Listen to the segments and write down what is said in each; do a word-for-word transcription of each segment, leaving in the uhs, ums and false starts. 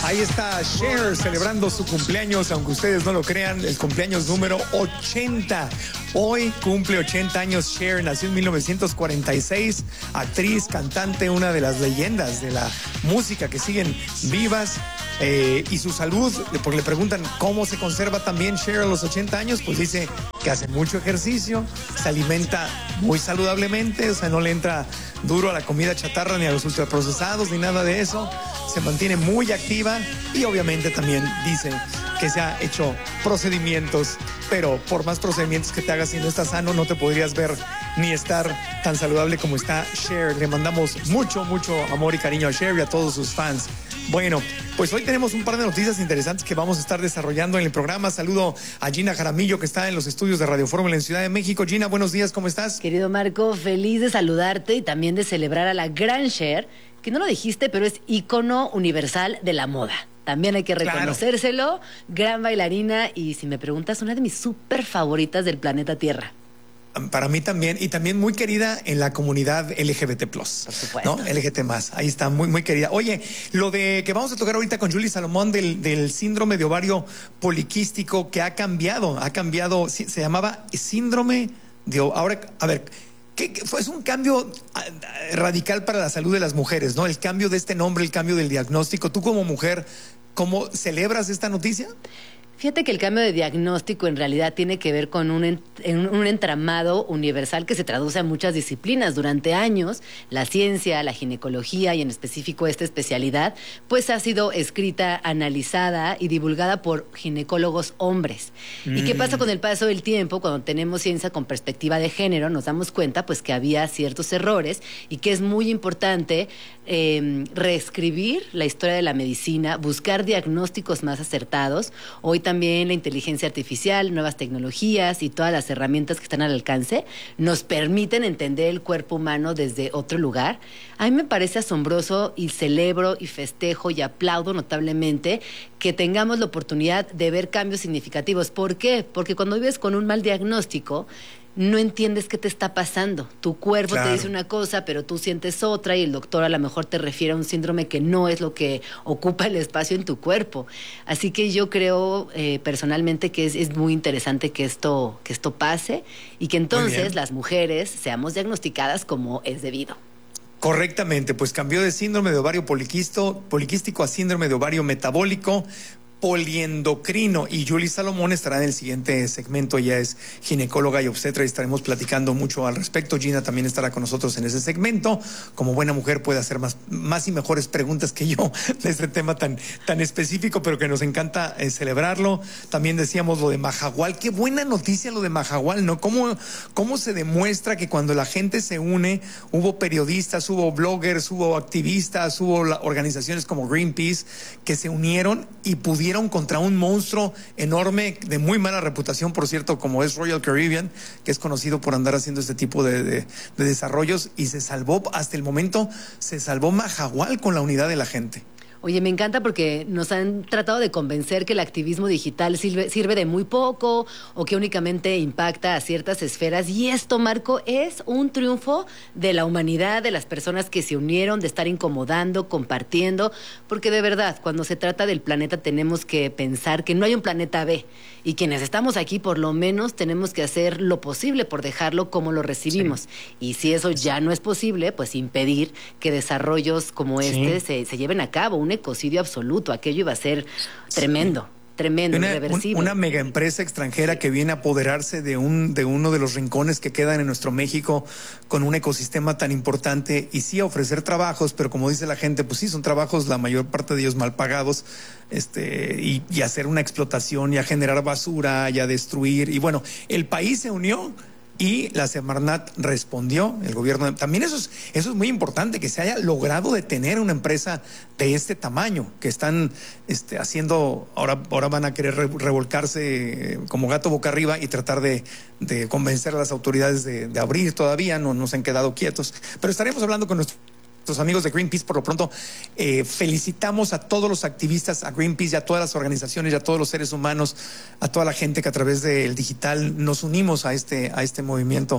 Ahí está Cher celebrando su cumpleaños, aunque ustedes no lo crean, el cumpleaños número ochenta. Hoy cumple ochenta años Cher, nació en mil novecientos cuarenta y seis, actriz, cantante, una de las leyendas de la música que siguen vivas. Eh, y su salud, porque le preguntan cómo se conserva también Cher a los ochenta años, pues dice que hace mucho ejercicio, se alimenta muy saludablemente, o sea, no le entra duro a la comida chatarra ni a los ultraprocesados ni nada de eso, se mantiene muy activa y obviamente también dice que se ha hecho procedimientos, pero por más procedimientos que te hagas si no estás sano no te podrías ver ni estar tan saludable como está Cher. Le mandamos mucho, mucho amor y cariño a Cher y a todos sus fans. Bueno, pues hoy tenemos un par de noticias interesantes que vamos a estar desarrollando en el programa. Saludo a Gina Jaramillo, que está en los estudios de Radio Fórmula en Ciudad de México. Gina, buenos días, ¿cómo estás? Querido Marco, feliz de saludarte y también de celebrar a la gran Cher, que no lo dijiste, pero es ícono universal de la moda. También hay que reconocérselo, claro. Gran bailarina y, si me preguntas, una de mis súper favoritas del planeta Tierra. Para mí también, y también muy querida en la comunidad L G B T plus. Por supuesto. ¿No? L G B T más, ahí está, muy, muy querida. Oye, lo de que vamos a tocar ahorita con Julie Salomón del, del síndrome de ovario poliquístico que ha cambiado, ha cambiado, se llamaba síndrome de ahora, a ver, ¿qué, qué fue? Es un cambio radical para la salud de las mujeres, ¿no? El cambio de este nombre, el cambio del diagnóstico. Tú como mujer, ¿cómo celebras esta noticia? Fíjate que el cambio de diagnóstico en realidad tiene que ver con un, ent un entramado universal que se traduce a muchas disciplinas. Durante años, la ciencia, la ginecología y en específico esta especialidad, pues ha sido escrita, analizada y divulgada por ginecólogos hombres. Mm. ¿Y qué pasa con el paso del tiempo? Cuando tenemos ciencia con perspectiva de género, nos damos cuenta pues que había ciertos errores y que es muy importante eh, reescribir la historia de la medicina, buscar diagnósticos más acertados. Hoy también la inteligencia artificial, nuevas tecnologías y todas las herramientas que están al alcance nos permiten entender el cuerpo humano desde otro lugar. A mí me parece asombroso y celebro y festejo y aplaudo notablemente que tengamos la oportunidad de ver cambios significativos. ¿Por qué? Porque cuando vives con un mal diagnóstico, no entiendes qué te está pasando. Tu cuerpo claro. te dice una cosa, pero tú sientes otra y el doctor a lo mejor te refiere a un síndrome que no es lo que ocupa el espacio en tu cuerpo. Así que yo creo eh, personalmente que es, es muy interesante que esto, que esto pase y que entonces las mujeres seamos diagnosticadas como es debido. Correctamente, pues cambió de síndrome de ovario poliquisto, poliquístico a síndrome de ovario metabólico poliendocrino, y Julie Salomón estará en el siguiente segmento. Ella es ginecóloga y obstetra y estaremos platicando mucho al respecto. Gina también estará con nosotros en ese segmento. Como buena mujer puede hacer más, más y mejores preguntas que yo de este tema tan, tan específico, pero que nos encanta eh, celebrarlo. También decíamos lo de Mahahual. Qué buena noticia lo de Mahahual, ¿no? ¿Cómo, cómo se demuestra que cuando la gente se une, hubo periodistas, hubo bloggers, hubo activistas, hubo la, organizaciones como Greenpeace que se unieron y pudieron contra un monstruo enorme de muy mala reputación, por cierto, como es Royal Caribbean, que es conocido por andar haciendo este tipo de, de, de desarrollos, y se salvó, hasta el momento, se salvó Mahahual con la unidad de la gente. Oye, me encanta porque nos han tratado de convencer que el activismo digital sirve, sirve de muy poco o que únicamente impacta a ciertas esferas. Y esto, Marco, es un triunfo de la humanidad, de las personas que se unieron, de estar incomodando, compartiendo. Porque de verdad, cuando se trata del planeta tenemos que pensar que no hay un planeta B. Y quienes estamos aquí, por lo menos, tenemos que hacer lo posible por dejarlo como lo recibimos. Sí. Y si eso ya no es posible, pues impedir que desarrollos como sí. este se, se lleven a cabo. Un ecocidio absoluto, aquello iba a ser tremendo. Sí. Tremendo, una, irreversible. Un, una mega empresa extranjera que viene a apoderarse de, un, de uno de los rincones que quedan en nuestro México con un ecosistema tan importante, y sí a ofrecer trabajos, pero como dice la gente, pues sí, son trabajos, la mayor parte de ellos mal pagados, este, y, y hacer una explotación y a generar basura y a destruir. Y bueno, el país se unió y la Semarnat respondió, el gobierno. También eso es, eso es muy importante, que se haya logrado detener una empresa de este tamaño, que están este, haciendo, ahora, ahora van a querer revolcarse como gato boca arriba y tratar de, de convencer a las autoridades de, de abrir todavía, no, no se han quedado quietos. Pero estaremos hablando con nuestro nuestros amigos de Greenpeace. Por lo pronto, eh, felicitamos a todos los activistas, a Greenpeace y a todas las organizaciones y a todos los seres humanos, a toda la gente que a través del digital nos unimos a este, a este movimiento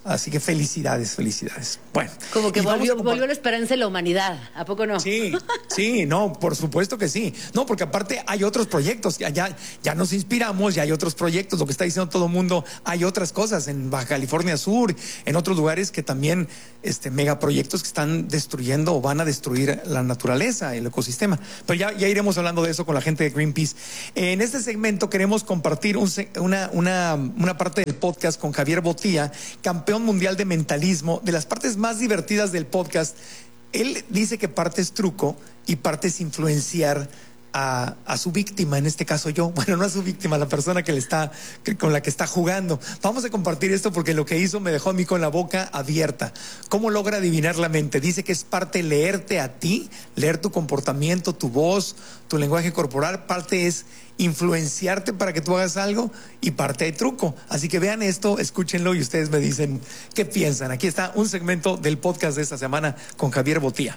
Así que felicidades, felicidades. Bueno. Como que y volvió, vamos a volvió la esperanza en la humanidad, ¿a poco no? Sí, sí, no, por supuesto que sí. No, porque aparte hay otros proyectos, ya, ya, ya nos inspiramos, ya hay otros proyectos, lo que está diciendo todo el mundo, hay otras cosas en Baja California Sur, en otros lugares que también, este, megaproyectos que están destruyendo o van a destruir la naturaleza, el ecosistema. Pero ya, ya iremos hablando de eso con la gente de Greenpeace. En este segmento queremos compartir un, una, una, una parte del podcast con Javier Botía, campeón mundial de mentalismo, de las partes más divertidas del podcast. Él dice que parte es truco y parte es influenciar a, a su víctima, en este caso yo. Bueno, no a su víctima, a la persona que le está, que, con la que está jugando. Vamos a compartir esto porque lo que hizo me dejó a mí con la boca abierta. ¿Cómo logra adivinar la mente? Dice que es parte leerte a ti, leer tu comportamiento, tu voz, tu lenguaje corporal. Parte es influenciarte para que tú hagas algo y parte hay truco. Así que vean esto, escúchenlo y ustedes me dicen qué piensan. Aquí está un segmento del podcast de esta semana con Javier Botía.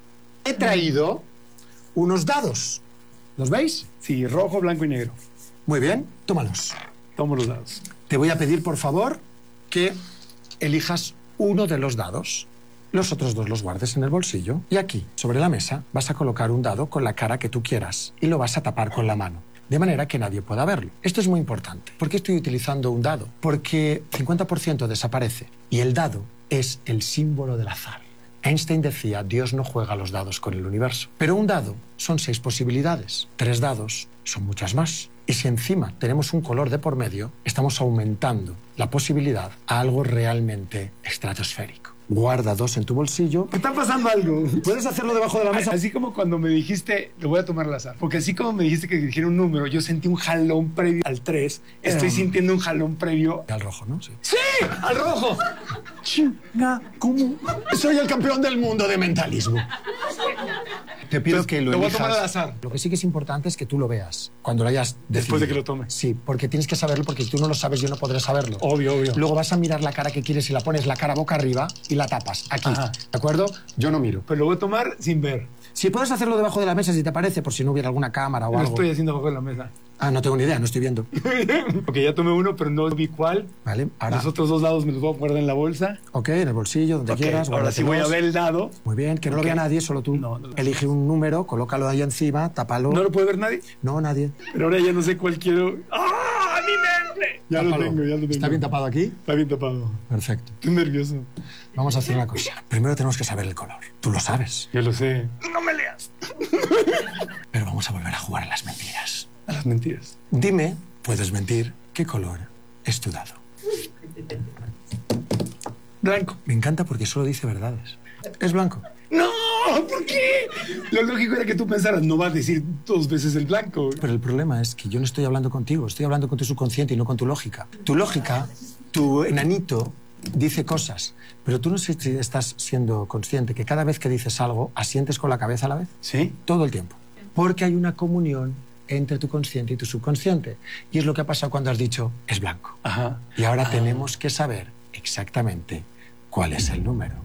He traído unos dados. ¿Los veis? Sí, rojo, blanco y negro. Muy bien, tómalos. Tomo los dados. Te voy a pedir, por favor, que elijas uno de los dados. Los otros dos los guardes en el bolsillo. Y aquí, sobre la mesa, vas a colocar un dado con la cara que tú quieras y lo vas a tapar con la mano, de manera que nadie pueda verlo. Esto es muy importante. ¿Por qué estoy utilizando un dado? Porque cincuenta por ciento desaparece y el dado es el símbolo del azar. Einstein decía, Dios no juega los dados con el universo. Pero un dado son seis posibilidades. Tres dados son muchas más. Y si encima tenemos un color de por medio, estamos aumentando la posibilidad a algo realmente estratosférico. Guarda dos en tu bolsillo. ¿Me está pasando algo? Puedes hacerlo debajo de la mesa. Así como cuando me dijiste, lo voy a tomar al azar. Porque así como me dijiste que dijera un número, yo sentí un jalón previo al tres. Estoy Um, sintiendo un jalón previo Al rojo, ¿no? Sí. ¡Sí! ¡Al rojo! Chinga, ¿cómo? Soy el campeón del mundo de mentalismo. Te pido Entonces, que lo lo voy a elijas. tomar al azar. Lo que sí que es importante es que tú lo veas cuando lo hayas decidido. Después de que lo tome. Sí, porque tienes que saberlo, porque si tú no lo sabes, yo no podré saberlo. Obvio, obvio. Luego vas a mirar la cara que quieres y la pones la cara boca arriba y la tapas. Aquí. Ajá. ¿De acuerdo? Yo no miro. Pero lo voy a tomar sin ver. Si puedes hacerlo debajo de la mesa, si te parece, por si no hubiera alguna cámara o Lo algo. estoy haciendo abajo de la mesa. Ah, no tengo ni idea, no estoy viendo. Porque ya tomé uno, pero no vi cuál. Vale, ahora. Los otros dos dados me los voy a guardar en la bolsa. Ok, en el bolsillo, donde Ok, quieras. ahora sí voy a guárdatelos. ver el dado. Muy bien, que no Ok. lo vea nadie, solo tú. No, no. Elige un número, colócalo ahí encima, tápalo. ¿No lo puede ver nadie? No, nadie. Pero ahora ya no sé cuál quiero. ¡Ah! ¡Mi mente! Ya lo Tápalo. tengo, ya lo tengo. ¿Está bien tapado aquí? Está bien tapado. Perfecto. Estoy nervioso. Vamos a hacer una cosa. Primero tenemos que saber el color. Tú lo sabes. Ya lo sé. No me leas. Pero vamos a volver a jugar a las mentiras. A las mentiras. Dime, puedes mentir, ¿qué color es tu dado? Blanco. Me encanta porque solo dice verdades. Es blanco. ¡No! ¿Por qué? Lo lógico era que tú pensaras, no vas a decir dos veces el blanco. Pero el problema es que yo no estoy hablando contigo, estoy hablando con tu subconsciente y no con tu lógica. Tu lógica, tu enanito, dice cosas, pero tú no sé si estás siendo consciente que cada vez que dices algo, asientes con la cabeza a la vez. ¿Sí? Todo el tiempo. Porque hay una comunión entre tu consciente y tu subconsciente. Y es lo que ha pasado cuando has dicho, es blanco. Ajá. Y ahora tenemos que saber exactamente cuál es el número.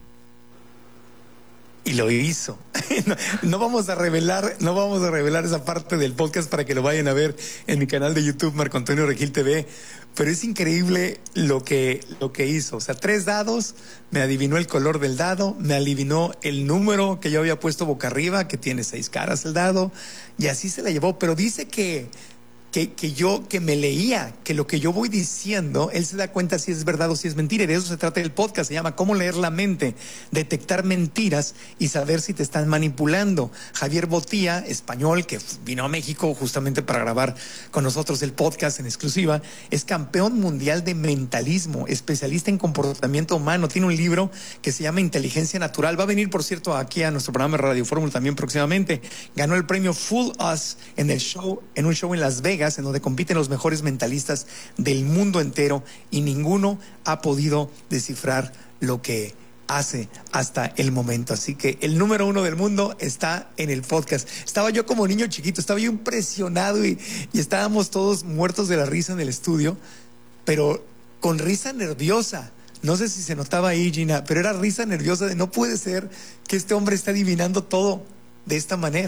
Y lo hizo. No, no vamos a revelar, no vamos a revelar esa parte del podcast para que lo vayan a ver en mi canal de YouTube, Marco Antonio Regil T V. Pero es increíble lo que, lo que hizo. O sea, tres dados, me adivinó el color del dado, me adivinó el número que yo había puesto boca arriba, que tiene seis caras el dado, y así se la llevó. Pero dice que, que, que yo, que me leía, que lo que yo voy diciendo, él se da cuenta si es verdad o si es mentira. Y de eso se trata el podcast. Se llama Cómo leer la mente, detectar mentiras y saber si te están manipulando. Javier Botía, español, que vino a México justamente para grabar con nosotros el podcast en exclusiva, es campeón mundial de mentalismo, especialista en comportamiento humano. Tiene un libro que se llama Inteligencia Natural. Va a venir, por cierto, aquí a nuestro programa de Radio Fórmula también próximamente. Ganó el premio Fool Us en el show, en un show en Las Vegas, en donde compiten los mejores mentalistas del mundo entero, y ninguno ha podido descifrar lo que hace hasta el momento. Así que el número uno del mundo está en el podcast. Estaba yo como niño chiquito, estaba yo impresionado y, y estábamos todos muertos de la risa en el estudio, pero con risa nerviosa. No sé si se notaba ahí, Gina, pero era risa nerviosa de no puede ser que este hombre esté adivinando todo de esta manera.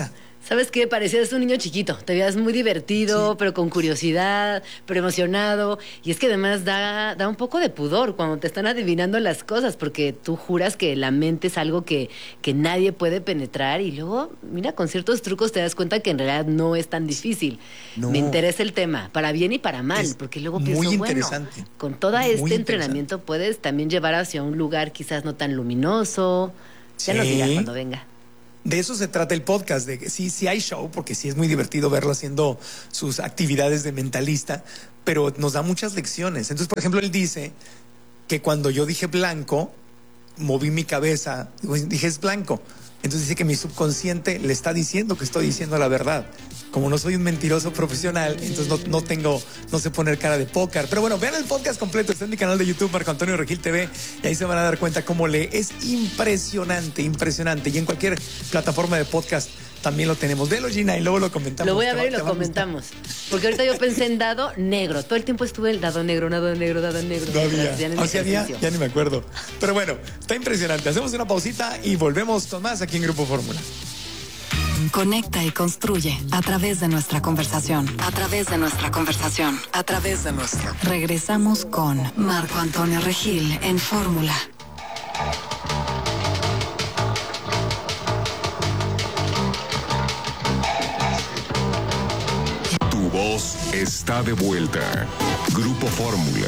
¿Sabes qué? Parecías un niño chiquito. Te veías muy divertido, sí. pero con curiosidad, pero emocionado. Y es que además da, da un poco de pudor cuando te están adivinando las cosas, porque tú juras que la mente es algo que, que nadie puede penetrar. Y luego, mira, con ciertos trucos te das cuenta que en realidad no es tan difícil. No. Me interesa el tema, para bien y para mal, es porque luego pienso, muy bueno, interesante. con todo este entrenamiento puedes también llevar hacia un lugar quizás no tan luminoso. Ya sí. nos dirá cuando venga. De eso se trata el podcast, de que sí, sí hay show, porque sí es muy divertido verlo haciendo sus actividades de mentalista, pero nos da muchas lecciones. Entonces, por ejemplo, él dice que cuando yo dije blanco, moví mi cabeza, dije es blanco. Entonces dice que mi subconsciente le está diciendo que estoy diciendo la verdad. Como no soy un mentiroso profesional, entonces no, no tengo, no sé poner cara de póker. Pero bueno, vean el podcast completo, está en mi canal de YouTube, Marco Antonio Regil T V, y ahí se van a dar cuenta cómo lee. Es impresionante, impresionante. Y en cualquier plataforma de podcast también lo tenemos. Velo, Gina, y luego lo comentamos. Lo voy a ver y lo comentamos. Porque ahorita yo pensé en dado negro. Todo el tiempo estuve el dado negro, dado negro, dado negro. No había. Ya, o sea, había, ya ni me acuerdo. Pero bueno, está impresionante. Hacemos una pausita y volvemos con más aquí en Grupo Fórmula. Conecta y construye a través de nuestra conversación. A través de nuestra conversación. A través de nuestra. Regresamos con Marco Antonio Regil en Fórmula. Tu voz está de vuelta. Grupo Fórmula.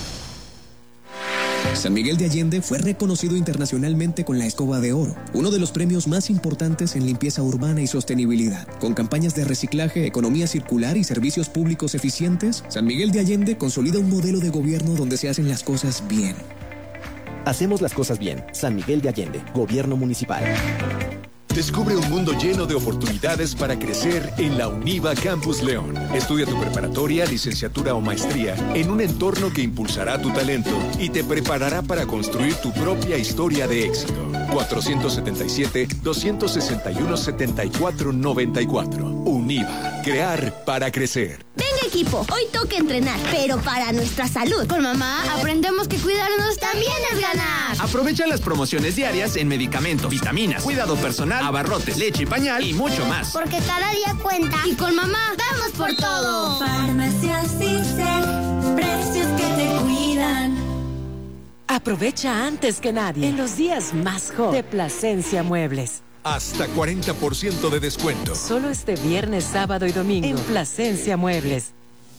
San Miguel de Allende fue reconocido internacionalmente con la Escoba de Oro, uno de los premios más importantes en limpieza urbana y sostenibilidad. Con campañas de reciclaje, economía circular y servicios públicos eficientes, San Miguel de Allende consolida un modelo de gobierno donde se hacen las cosas bien. Hacemos las cosas bien. San Miguel de Allende, Gobierno Municipal. Descubre un mundo lleno de oportunidades para crecer en la UNIVA Campus León. Estudia tu preparatoria, licenciatura o maestría en un entorno que impulsará tu talento y te preparará para construir tu propia historia de éxito. cuatrocientos setenta y siete, doscientos sesenta y uno, setenta y cuatro noventa y cuatro. UNIVA. Crear para crecer. Venga, equipo, hoy toca entrenar, pero para nuestra salud. Con mamá aprendemos que cuidarnos también es ganar. Aprovecha las promociones diarias en medicamentos, vitaminas, cuidado personal, abarrotes, leche y pañal y mucho más. Porque cada día cuenta y con mamá vamos por todo. Farmacias Dicel, precios que te cuidan. Aprovecha antes que nadie en los días más hot de Plasencia Muebles. Hasta cuarenta por ciento de descuento. Solo este viernes, sábado y domingo en Plasencia Muebles.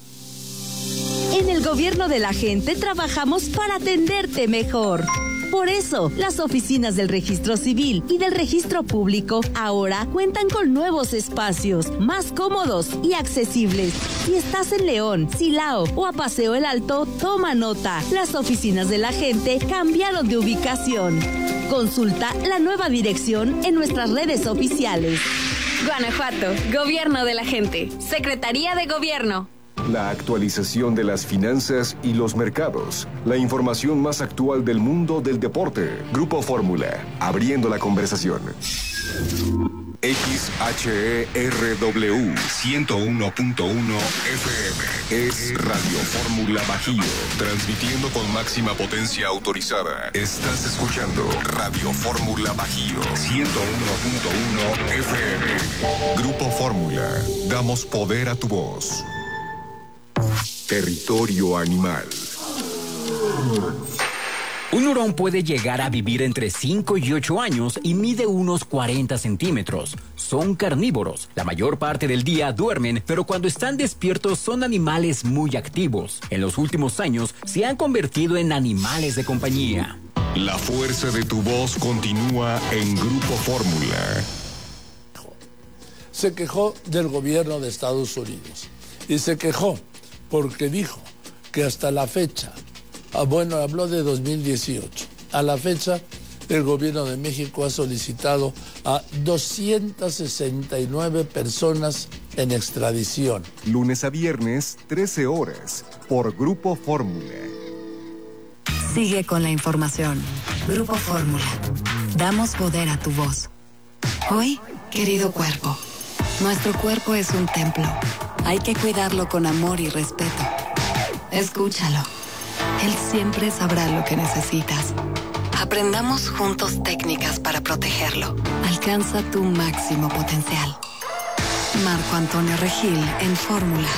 En el gobierno de la gente trabajamos para atenderte mejor. Por eso, las oficinas del Registro Civil y del Registro Público ahora cuentan con nuevos espacios, más cómodos y accesibles. Si estás en León, Silao o a Paseo el Alto, toma nota. Las oficinas de la gente cambiaron de ubicación. Consulta la nueva dirección en nuestras redes oficiales. Guanajuato, Gobierno de la Gente, Secretaría de Gobierno. La actualización de las finanzas y los mercados. La información más actual del mundo del deporte. Grupo Fórmula. Abriendo la conversación. X H E R W ciento uno punto uno F M. Es Radio Fórmula Bajío. Transmitiendo con máxima potencia autorizada. Estás escuchando Radio Fórmula Bajío. ciento uno punto uno F M. Grupo Fórmula. Damos poder a tu voz. Territorio animal. Un hurón puede llegar a vivir entre cinco y ocho años y mide unos cuarenta centímetros. Son carnívoros. La mayor parte del día duermen, pero cuando están despiertos son animales muy activos. En los últimos años se han convertido en animales de compañía. La fuerza de tu voz continúa en Grupo Fórmula. Se quejó del gobierno de Estados Unidos y se quejó porque dijo que hasta la fecha, ah, bueno, habló de dos mil dieciocho, a la fecha el gobierno de México ha solicitado a doscientas sesenta y nueve personas en extradición. Lunes a viernes, trece horas, por Grupo Fórmula. Sigue con la información. Grupo Fórmula. Damos poder a tu voz. Hoy, querido cuerpo, nuestro cuerpo es un templo. Hay que cuidarlo con amor y respeto. Escúchalo. Él siempre sabrá lo que necesitas. Aprendamos juntos técnicas para protegerlo. Alcanza tu máximo potencial. Marco Antonio Regil en Fórmula.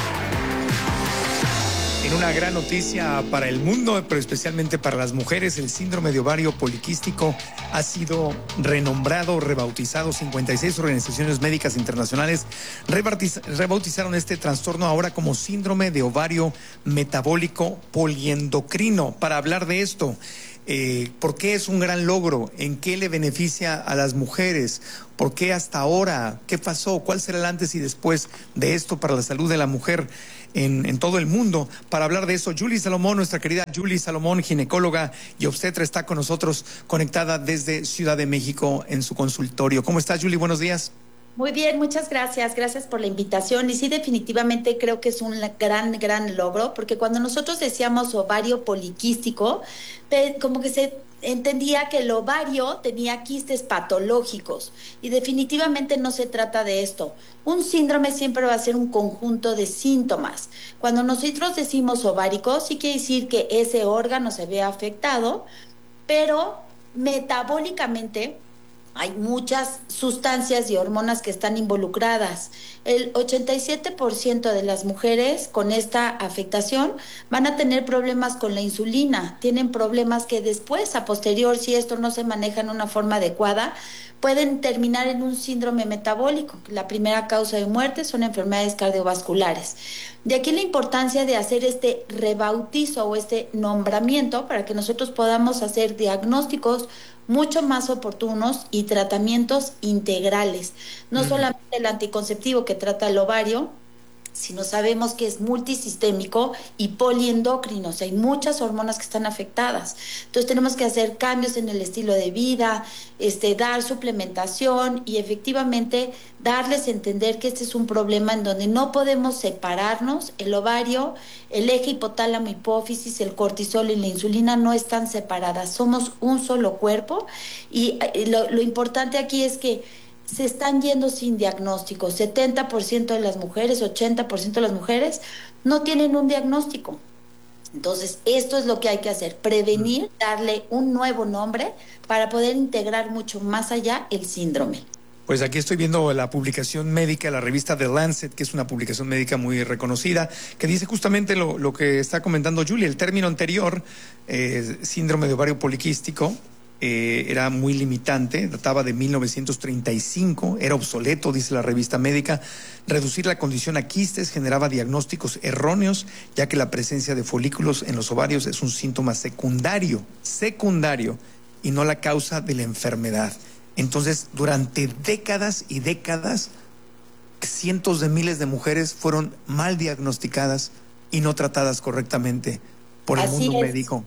En una gran noticia para el mundo, pero especialmente para las mujeres, el síndrome de ovario poliquístico ha sido renombrado, rebautizado. cincuenta y seis organizaciones médicas internacionales rebautiz- rebautizaron este trastorno ahora como síndrome de ovario metabólico poliendocrino. Para hablar de esto, eh, ¿por qué es un gran logro? ¿En qué le beneficia a las mujeres? ¿Por qué hasta ahora? ¿Qué pasó? ¿Cuál será el antes y después de esto para la salud de la mujer en, en todo el mundo? Para hablar de eso, Julie Salomón, nuestra querida Julie Salomón, ginecóloga y obstetra, está con nosotros conectada desde Ciudad de México en su consultorio. ¿Cómo estás, Julie? Buenos días. Muy bien, muchas gracias. Gracias por la invitación. Y sí, definitivamente creo que es un gran, gran logro, porque cuando nosotros decíamos ovario poliquístico, como que se entendía que el ovario tenía quistes patológicos, y definitivamente no se trata de esto. Un síndrome siempre va a ser un conjunto de síntomas. Cuando nosotros decimos ovárico, sí quiere decir que ese órgano se ve afectado, pero metabólicamente hay muchas sustancias y hormonas que están involucradas. El ochenta y siete por ciento de las mujeres con esta afectación van a tener problemas con la insulina, tienen problemas que después, a posterior, si esto no se maneja en una forma adecuada, pueden terminar en un síndrome metabólico. La primera causa de muerte son enfermedades cardiovasculares. De aquí la importancia de hacer este rebautizo o este nombramiento para que nosotros podamos hacer diagnósticos mucho más oportunos y tratamientos integrales. No mm. solamente el anticonceptivo que trata el ovario, sino sabemos que es multisistémico y poliendocrino, o sea, hay muchas hormonas que están afectadas. Entonces tenemos que hacer cambios en el estilo de vida, este, dar suplementación y efectivamente darles a entender que este es un problema en donde no podemos separarnos. El ovario, el eje hipotálamo hipófisis, el cortisol y la insulina no están separadas, somos un solo cuerpo, y lo, lo importante aquí es que se están yendo sin diagnóstico. setenta por ciento de las mujeres, ochenta por ciento de las mujeres no tienen un diagnóstico. Entonces, esto es lo que hay que hacer, prevenir, darle un nuevo nombre para poder integrar mucho más allá el síndrome. Pues aquí estoy viendo la publicación médica, la revista The Lancet, que es una publicación médica muy reconocida, que dice justamente lo, lo que está comentando Julie. El término anterior, eh, síndrome de ovario poliquístico, Eh, era muy limitante, databa de mil novecientos treinta y cinco, era obsoleto, dice la revista médica. Reducir la condición a quistes generaba diagnósticos erróneos, ya que la presencia de folículos en los ovarios es un síntoma secundario, secundario, y no la causa de la enfermedad. Entonces, durante décadas y décadas, cientos de miles de mujeres fueron mal diagnosticadas y no tratadas correctamente por el Así mundo es. médico.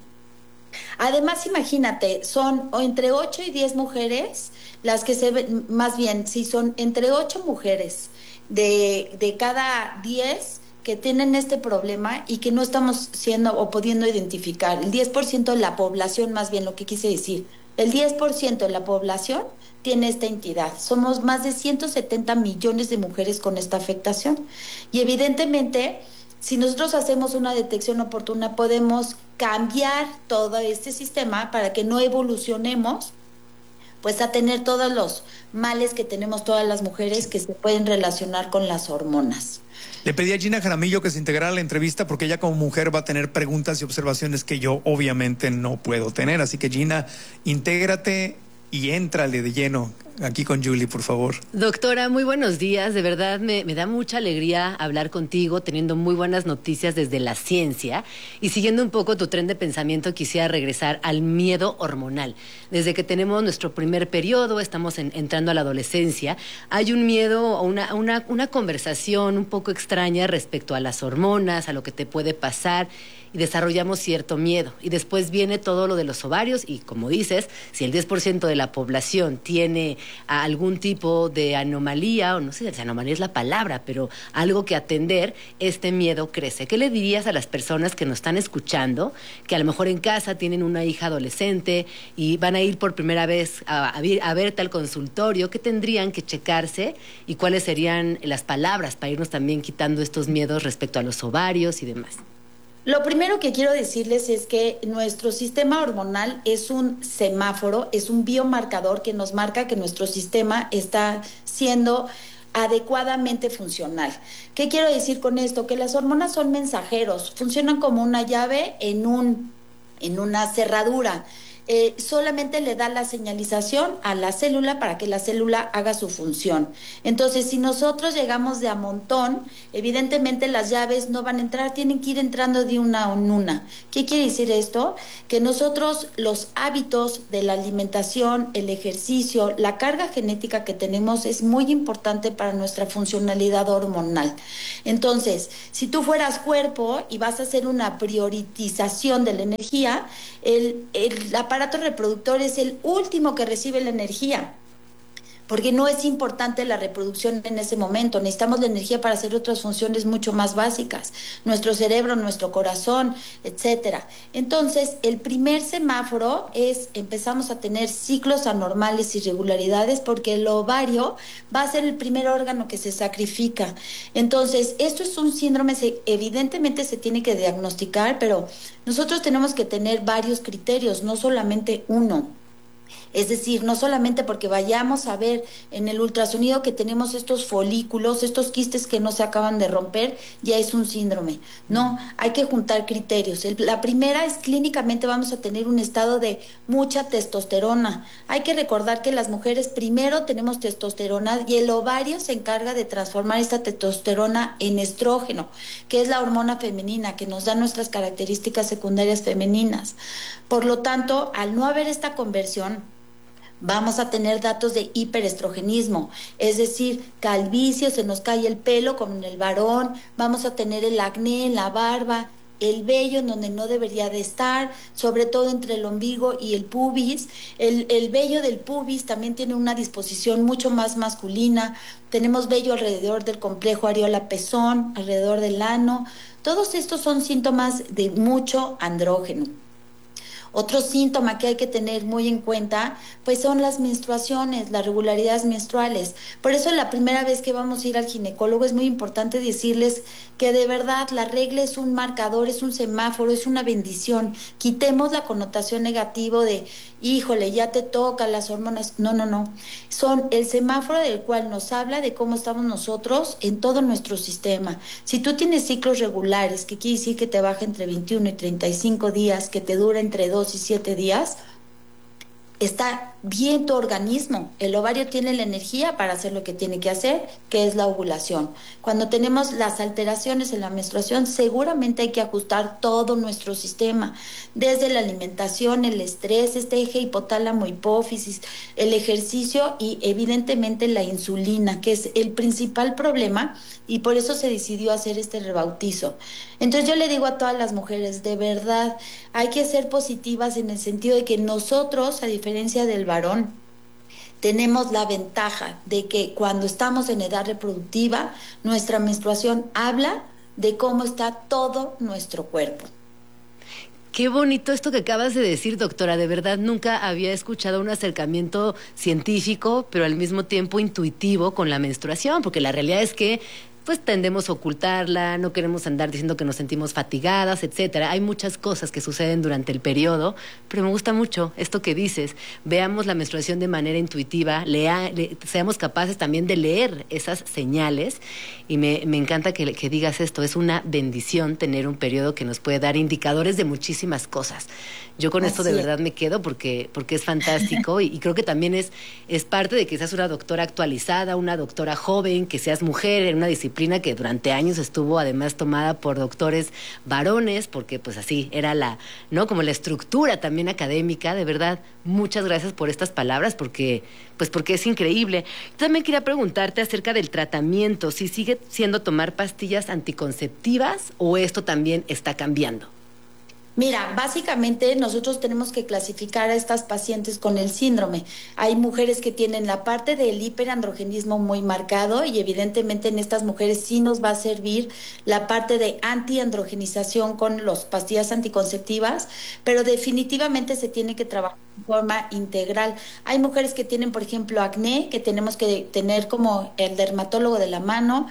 Además, imagínate, son entre ocho y diez mujeres las que se ven, más bien, sí, son entre ocho mujeres de, de cada diez que tienen este problema y que no estamos siendo o pudiendo identificar. El diez por ciento de la población, más bien lo que quise decir, el diez por ciento de la población tiene esta entidad. Somos más de ciento setenta millones de mujeres con esta afectación. Y evidentemente, si nosotros hacemos una detección oportuna, podemos cambiar todo este sistema para que no evolucionemos pues a tener todos los males que tenemos todas las mujeres que se pueden relacionar con las hormonas. Le pedí a Gina Jaramillo que se integrara a la entrevista porque ella como mujer va a tener preguntas y observaciones que yo obviamente no puedo tener. Así que Gina, intégrate y éntrale de lleno aquí con Julie, por favor. Doctora, muy buenos días. De verdad me, me da mucha alegría hablar contigo, teniendo muy buenas noticias desde la ciencia. Y siguiendo un poco tu tren de pensamiento, quisiera regresar al miedo hormonal. Desde que tenemos nuestro primer periodo, estamos en, entrando a la adolescencia, hay un miedo, una, una, una conversación un poco extraña respecto a las hormonas, a lo que te puede pasar, y desarrollamos cierto miedo. Y después viene todo lo de los ovarios y, como dices, si el diez por ciento de la población tiene a algún tipo de anomalía, o no sé si anomalía es la palabra, pero algo que atender, este miedo crece. ¿Qué le dirías a las personas que nos están escuchando, que a lo mejor en casa tienen una hija adolescente y van a ir por primera vez a, a, a verte al consultorio? ¿Qué tendrían que checarse y cuáles serían las palabras para irnos también quitando estos miedos respecto a los ovarios y demás? Lo primero que quiero decirles es que nuestro sistema hormonal es un semáforo, es un biomarcador que nos marca que nuestro sistema está siendo adecuadamente funcional. ¿Qué quiero decir con esto? Que las hormonas son mensajeros, funcionan como una llave en un, en una cerradura. Eh, solamente le da la señalización a la célula para que la célula haga su función. Entonces, si nosotros llegamos de a montón, evidentemente las llaves no van a entrar, tienen que ir entrando de una en una. ¿Qué quiere decir esto? Que nosotros, los hábitos de la alimentación, el ejercicio, la carga genética que tenemos es muy importante para nuestra funcionalidad hormonal. Entonces, si tú fueras cuerpo y vas a hacer una priorización de la energía, el, el, la aparato reproductor es el último que recibe la energía, porque no es importante la reproducción en ese momento. Necesitamos la energía para hacer otras funciones mucho más básicas, nuestro cerebro, nuestro corazón, etcétera. Entonces, el primer semáforo es, empezamos a tener ciclos anormales, irregularidades, porque el ovario va a ser el primer órgano que se sacrifica. Entonces, esto es un síndrome, se, evidentemente se tiene que diagnosticar, pero nosotros tenemos que tener varios criterios, no solamente uno. Es decir, no solamente porque vayamos a ver en el ultrasonido que tenemos estos folículos, estos quistes que no se acaban de romper, ya es un síndrome. No, hay que juntar criterios. El, la primera es clínicamente vamos a tener un estado de mucha testosterona. Hay que recordar que las mujeres primero tenemos testosterona y el ovario se encarga de transformar esta testosterona en estrógeno, que es la hormona femenina que nos da nuestras características secundarias femeninas. Por lo tanto, al no haber esta conversión, vamos a tener datos de hiperestrogenismo, es decir, calvicie, se nos cae el pelo como en el varón, vamos a tener el acné en la barba, el vello en donde no debería de estar, sobre todo entre el ombligo y el pubis. El, el vello del pubis también tiene una disposición mucho más masculina. Tenemos vello alrededor del complejo areola-pezón, alrededor del ano. Todos estos son síntomas de mucho andrógeno. Otro síntoma que hay que tener muy en cuenta, pues son las menstruaciones, las regularidades menstruales. Por eso la primera vez que vamos a ir al ginecólogo es muy importante decirles que de verdad la regla es un marcador, es un semáforo, es una bendición. Quitemos la connotación negativa de, híjole, ya te toca las hormonas. No, no, no. Son el semáforo del cual nos habla de cómo estamos nosotros en todo nuestro sistema. Si tú tienes ciclos regulares, que quiere decir que te baja entre veintiuno y treinta y cinco días, que te dura entre dos y siete días, está bien tu organismo. El ovario tiene la energía para hacer lo que tiene que hacer, que es la ovulación. Cuando tenemos las alteraciones en la menstruación, seguramente hay que ajustar todo nuestro sistema, desde la alimentación, el estrés, este eje hipotálamo hipófisis, el ejercicio y evidentemente la insulina, que es el principal problema, y por eso se decidió hacer este rebautizo. Entonces yo le digo a todas las mujeres, de verdad, hay que ser positivas en el sentido de que nosotros, a diferencia del varón, tenemos la ventaja de que cuando estamos en edad reproductiva, nuestra menstruación habla de cómo está todo nuestro cuerpo. Qué bonito esto que acabas de decir, doctora. De verdad, nunca había escuchado un acercamiento científico, pero al mismo tiempo intuitivo con la menstruación, porque la realidad es que pues tendemos a ocultarla, no queremos andar diciendo que nos sentimos fatigadas, etcétera. Hay muchas cosas que suceden durante el periodo, pero me gusta mucho esto que dices. Veamos la menstruación de manera intuitiva, lea, le, seamos capaces también de leer esas señales, y me, me encanta que, que digas esto. Es una bendición tener un periodo que nos puede dar indicadores de muchísimas cosas. Yo con Así esto de es. verdad me quedo porque, porque es fantástico y, y creo que también es, es parte de que seas una doctora actualizada, una doctora joven, que seas mujer en una disciplina que durante años estuvo además tomada por doctores varones, porque pues así era la, ¿no? Como la estructura también académica. De verdad, muchas gracias por estas palabras, porque pues porque es increíble. También quería preguntarte acerca del tratamiento, si sigue siendo tomar pastillas anticonceptivas o esto también está cambiando. Mira, básicamente nosotros tenemos que clasificar a estas pacientes con el síndrome. Hay mujeres que tienen la parte del hiperandrogenismo muy marcado y evidentemente en estas mujeres sí nos va a servir la parte de antiandrogenización con las pastillas anticonceptivas, pero definitivamente se tiene que trabajar de forma integral. Hay mujeres que tienen, por ejemplo, acné, que tenemos que tener como el dermatólogo de la mano,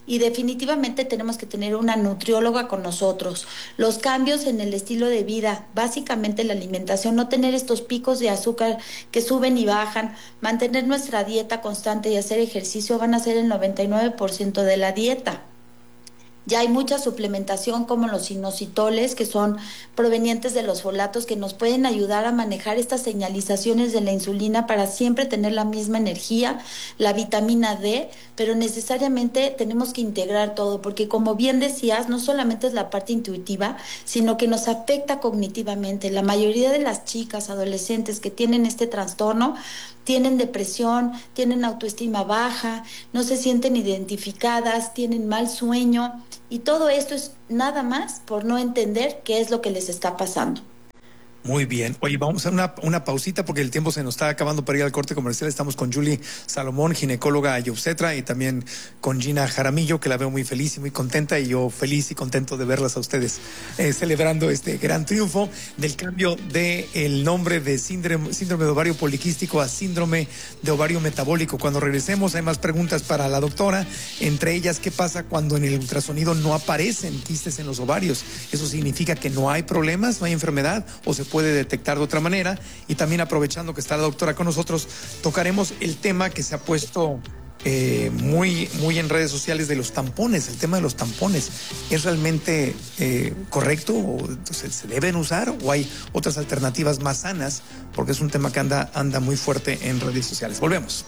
y definitivamente tenemos que tener una nutrióloga con nosotros. Los cambios en el estilo de vida, básicamente la alimentación, no tener estos picos de azúcar que suben y bajan, mantener nuestra dieta constante y hacer ejercicio van a ser el noventa y nueve por ciento de la dieta. Ya hay mucha suplementación como los inositoles, que son provenientes de los folatos, que nos pueden ayudar a manejar estas señalizaciones de la insulina para siempre tener la misma energía, la vitamina D, pero necesariamente tenemos que integrar todo, porque como bien decías, no solamente es la parte intuitiva, sino que nos afecta cognitivamente. La mayoría de las chicas, adolescentes que tienen este trastorno, tienen depresión, tienen autoestima baja, no se sienten identificadas, tienen mal sueño, y todo esto es nada más por no entender qué es lo que les está pasando. Muy bien. Oye, vamos a una, una pausita porque el tiempo se nos está acabando para ir al corte comercial. Estamos con Julie Salomón, ginecóloga y obstetra, y también con Gina Jaramillo, que la veo muy feliz y muy contenta, y yo feliz y contento de verlas a ustedes eh, celebrando este gran triunfo del cambio del nombre de síndrome, síndrome de ovario poliquístico a síndrome de ovario metabólico. Cuando regresemos hay más preguntas para la doctora, entre ellas, ¿qué pasa cuando en el ultrasonido no aparecen quistes en los ovarios? ¿Eso significa que no hay problemas, no hay enfermedad, o se puede detectar de otra manera? Y también, aprovechando que está la doctora con nosotros, tocaremos el tema que se ha puesto eh, muy, muy en redes sociales de los tampones. El tema de los tampones, ¿es realmente eh, correcto o se, se deben usar, o hay otras alternativas más sanas? Porque es un tema que anda, anda muy fuerte en redes sociales. Volvemos.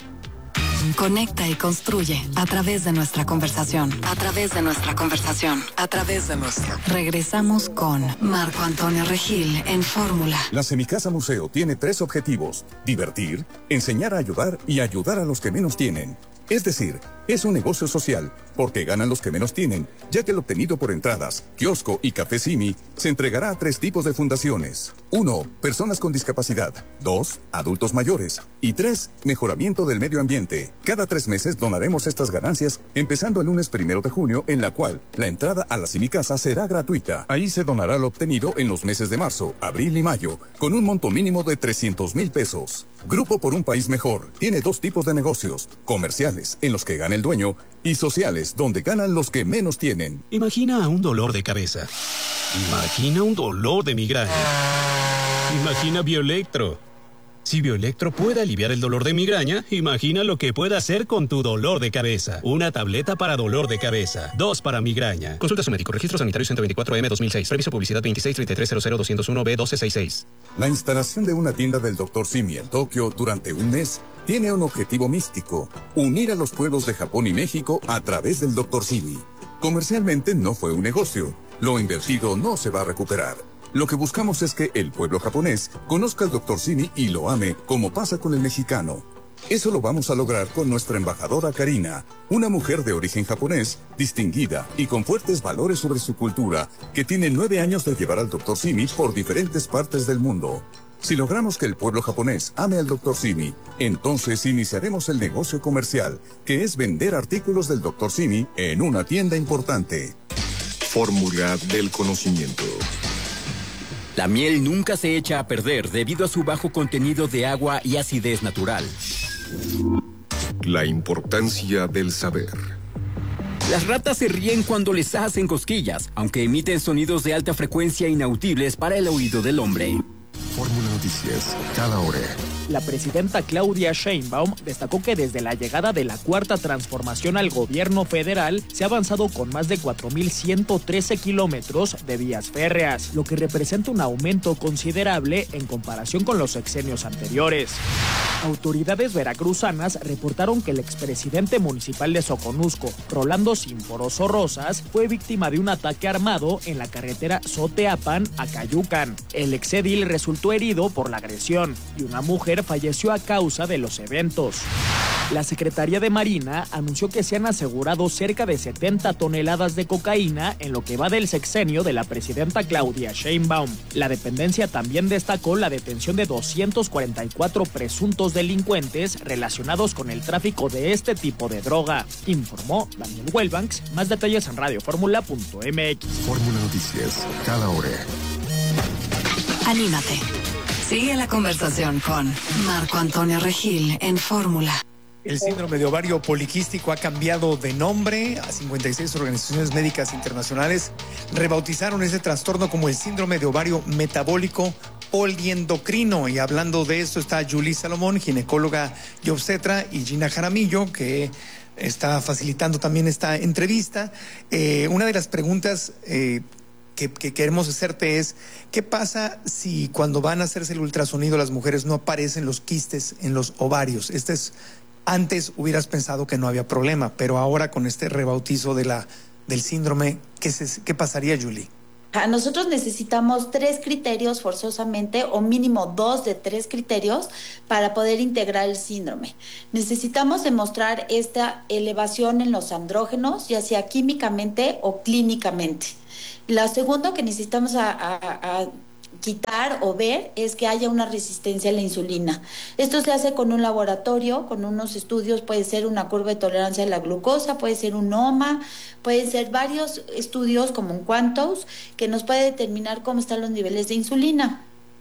Conecta y construye a través de nuestra conversación, a través de nuestra conversación, a través de nuestra. Regresamos con Marco Antonio Regil en Fórmula. La Semicasa Museo tiene tres objetivos: divertir, enseñar a ayudar y ayudar a los que menos tienen. Es decir, es un negocio social, porque ganan los que menos tienen, ya que el obtenido por entradas, kiosco y café Simi se entregará a tres tipos de fundaciones. Uno, personas con discapacidad. Dos, adultos mayores. Y tres, mejoramiento del medio ambiente. Cada tres meses donaremos estas ganancias, empezando el lunes primero de junio, en la cual la entrada a la Semicasa será gratuita. Ahí se donará lo obtenido en los meses de marzo, abril y mayo, con un monto mínimo de trescientos mil pesos. Grupo por un País Mejor tiene dos tipos de negocios: comerciales, en los que gana el dueño, y sociales, donde ganan los que menos tienen. Imagina un dolor de cabeza. Imagina un dolor de migraña. Imagina Bioelectro. Si Bioelectro puede aliviar el dolor de migraña, imagina lo que puede hacer con tu dolor de cabeza. Una tableta para dolor de cabeza, dos para migraña. Consulta a su médico. Registro sanitario ciento veinticuatro M dos mil seis. Previso publicidad veintiséis treinta y tres cero cero doscientos uno B doce sesenta y seis. La instalación de una tienda del doctor Simi en Tokio durante un mes tiene un objetivo místico: unir a los pueblos de Japón y México a través del doctor Simi. Comercialmente no fue un negocio. Lo invertido no se va a recuperar. Lo que buscamos es que el pueblo japonés conozca al doctor Simi y lo ame, como pasa con el mexicano. Eso lo vamos a lograr con nuestra embajadora Karina, una mujer de origen japonés, distinguida y con fuertes valores sobre su cultura, que tiene nueve años de llevar al doctor Simi por diferentes partes del mundo. Si logramos que el pueblo japonés ame al doctor Simi, entonces iniciaremos el negocio comercial, que es vender artículos del doctor Simi en una tienda importante. Fórmula del conocimiento. La miel nunca se echa a perder debido a su bajo contenido de agua y acidez natural. La importancia del saber. Las ratas se ríen cuando les hacen cosquillas, aunque emiten sonidos de alta frecuencia inaudibles para el oído del hombre. Fórmula Noticias, cada hora. La presidenta Claudia Sheinbaum destacó que desde la llegada de la Cuarta Transformación al gobierno federal se ha avanzado con más de cuatro mil ciento trece kilómetros de vías férreas, lo que representa un aumento considerable en comparación con los sexenios anteriores. Autoridades veracruzanas reportaron que el expresidente municipal de Soconusco, Rolando Simporoso Rosas, fue víctima de un ataque armado en la carretera Soteapan a Cayucan. El exedil resultó herido por la agresión y una mujer falleció a causa de los eventos. La Secretaría de Marina anunció que se han asegurado cerca de setenta toneladas de cocaína en lo que va del sexenio de la presidenta Claudia Sheinbaum. La dependencia también destacó la detención de doscientos cuarenta y cuatro presuntos delincuentes relacionados con el tráfico de este tipo de droga, informó Daniel Welbanks. Más detalles en radio fórmula punto m x. Fórmula Noticias, cada hora. Anímate. Sigue la conversación con Marco Antonio Regil en Fórmula. El síndrome de ovario poliquístico ha cambiado de nombre. A cincuenta y seis organizaciones médicas internacionales rebautizaron ese trastorno como el síndrome de ovario metabólico poliendocrino. Y hablando de esto está Julie Salomón, ginecóloga y obstetra, y Gina Jaramillo, que está facilitando también esta entrevista. Eh, una de las preguntas eh, que, que queremos hacerte es, ¿qué pasa si cuando van a hacerse el ultrasonido las mujeres no aparecen los quistes en los ovarios? Este es... Antes hubieras pensado que no había problema, pero ahora con este rebautizo de la, del síndrome, ¿qué, se, qué pasaría, Julie? Nosotros necesitamos tres criterios forzosamente, o mínimo dos de tres criterios, para poder integrar el síndrome. Necesitamos demostrar esta elevación en los andrógenos, ya sea químicamente o clínicamente. Lo segundo que necesitamos a, a, a quitar o ver es que haya una resistencia a la insulina. Esto se hace con un laboratorio, con unos estudios, puede ser una curva de tolerancia a la glucosa, puede ser un O M A, pueden ser varios estudios como un Quantos, que nos puede determinar cómo están los niveles de insulina.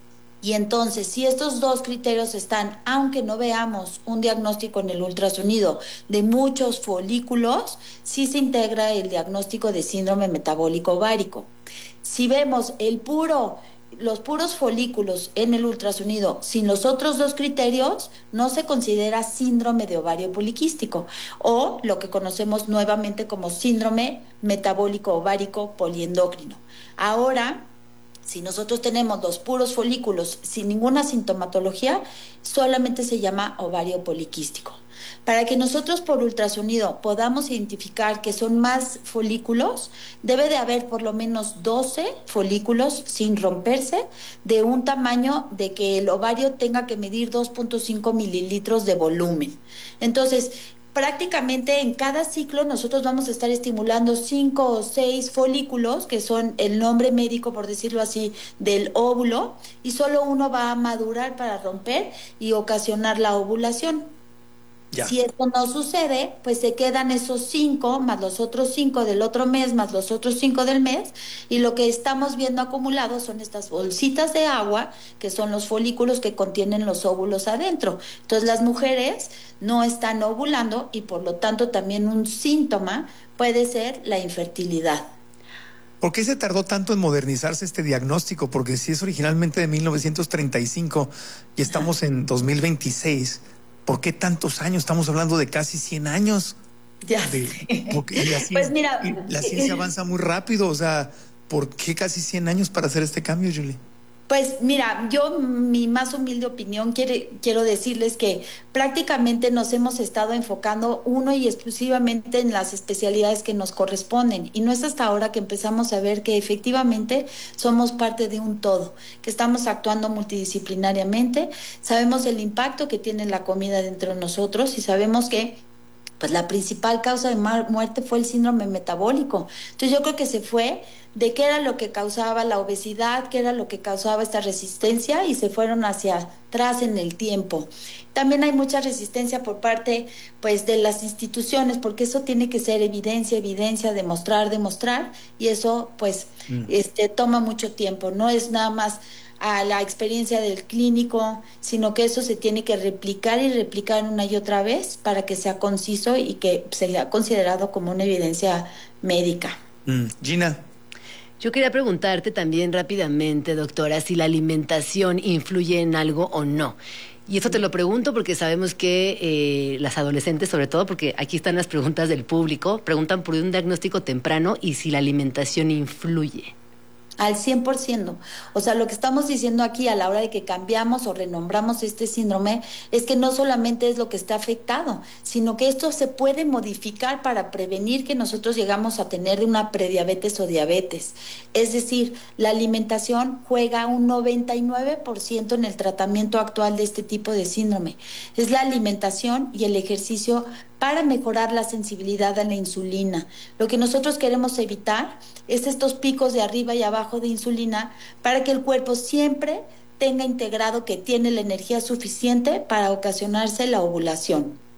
Y entonces, si estos dos criterios están, aunque no veamos un diagnóstico en el ultrasonido de muchos folículos, sí se integra el diagnóstico de síndrome metabólico ovárico. Si vemos el puro los puros folículos en el ultrasonido sin los otros dos criterios, no se considera síndrome de ovario poliquístico, o lo que conocemos nuevamente como síndrome metabólico ovárico poliendocrino. Ahora, si nosotros tenemos los puros folículos sin ninguna sintomatología, solamente se llama ovario poliquístico. Para que nosotros por ultrasonido podamos identificar que son más folículos, debe de haber por lo menos doce folículos sin romperse, de un tamaño de que el ovario tenga que medir dos punto cinco mililitros de volumen. Entonces, prácticamente en cada ciclo nosotros vamos a estar estimulando cinco o seis folículos, que son el nombre médico, por decirlo así, del óvulo, y solo uno va a madurar para romper y ocasionar la ovulación. Ya. Si esto no sucede, pues se quedan esos cinco, más los otros cinco del otro mes, más los otros cinco del mes, y lo que estamos viendo acumulado son estas bolsitas de agua, que son los folículos que contienen los óvulos adentro. Entonces las mujeres no están ovulando y por lo tanto también un síntoma puede ser la infertilidad. ¿Por qué se tardó tanto en modernizarse este diagnóstico? Porque si es originalmente de mil novecientos treinta y cinco y estamos en dos mil veintiséis... ¿Por qué tantos años? Estamos hablando de casi cien años. Ya. De, porque, y así, pues mira, y la ciencia avanza muy rápido. O sea, ¿por qué casi cien años para hacer este cambio, Julie? Pues mira, yo mi más humilde opinión quiere, quiero decirles que prácticamente nos hemos estado enfocando uno y exclusivamente en las especialidades que nos corresponden, y no es hasta ahora que empezamos a ver que efectivamente somos parte de un todo, que estamos actuando multidisciplinariamente, sabemos el impacto que tiene la comida dentro de nosotros y sabemos que pues la principal causa de muerte fue el síndrome metabólico. Entonces yo creo que se fue de qué era lo que causaba la obesidad, qué era lo que causaba esta resistencia, y se fueron hacia atrás en el tiempo. También hay mucha resistencia por parte pues de las instituciones, porque eso tiene que ser evidencia, evidencia, demostrar, demostrar, y eso pues mm. este toma mucho tiempo, no es nada más a la experiencia del clínico, sino que eso se tiene que replicar y replicar una y otra vez para que sea conciso y que sea considerado como una evidencia médica. Mm. Gina. Yo quería preguntarte también rápidamente, doctora, si la alimentación influye en algo o no. Y esto te lo pregunto porque sabemos que eh, las adolescentes, sobre todo, porque aquí están las preguntas del público, preguntan por un diagnóstico temprano y si la alimentación influye. Al cien por ciento. O sea, lo que estamos diciendo aquí a la hora de que cambiamos o renombramos este síndrome es que no solamente es lo que está afectado, sino que esto se puede modificar para prevenir que nosotros llegamos a tener una prediabetes o diabetes. Es decir, la alimentación juega un noventa y nueve por ciento en el tratamiento actual de este tipo de síndrome. Es la alimentación y el ejercicio para mejorar la sensibilidad a la insulina. Lo que nosotros queremos evitar es estos picos de arriba y abajo de insulina para que el cuerpo siempre tenga integrado que tiene la energía suficiente para ocasionarse la ovulación.